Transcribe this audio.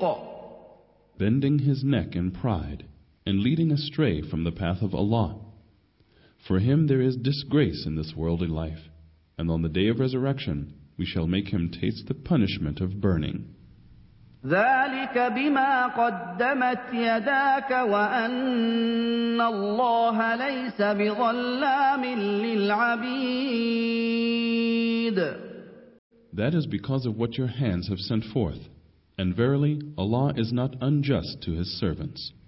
bending his neck in pride, and leading astray from the path of Allah. For him there is disgrace in this worldly life, and on the day of resurrection we shall make him taste the punishment of burning. ذلك بما قدمت يداك وأن الله ليس بظلام للعبيد. That is because of what your hands have sent forth, and verily Allah is not unjust to His servants.